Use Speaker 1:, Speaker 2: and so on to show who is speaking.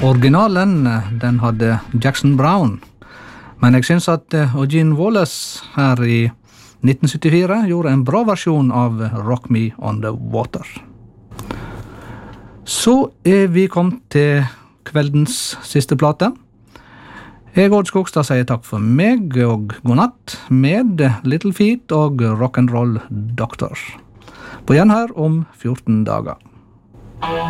Speaker 1: Originalen, den hadde Jackson Browne. Men jeg synes at Eugene Wallace her i 1974 gjorde en bra versjon av Rock Me on the Water. Så vi kommet til kveldens siste plate. Jeg, Odd Skogstad, sier takk for meg og god natt med Little Feat og Rock'n'Roll Doctor. På gjenhør om 14 dager.